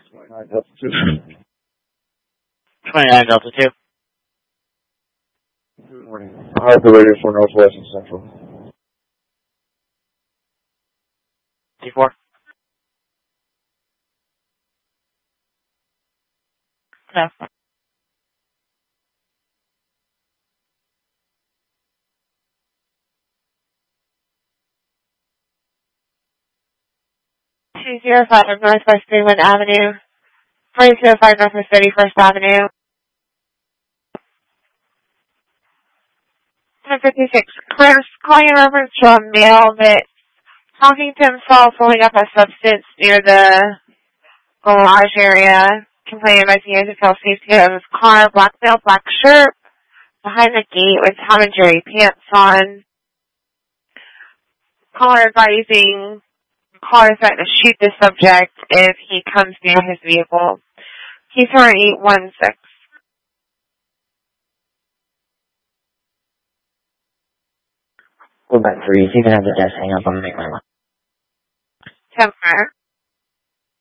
29 Delta 2. 29 Delta 2. Good morning. Harper Radio for Northwest and Central. T4. No. 205 Northwest Greenwood Avenue. 4205 Northwest 31st Avenue. 1056. Chris, calling in reference to a male that talking to himself, holding up a substance near the garage area, complaining about the NFL safety of his car, black male, black shirt, behind the gate with Tom and Jerry pants on. Caller advising caller threatening to shoot the subject if he comes near his vehicle. He's on 816. Go back 3. You can have the desk hang up. I'm going to make my line. 10-4.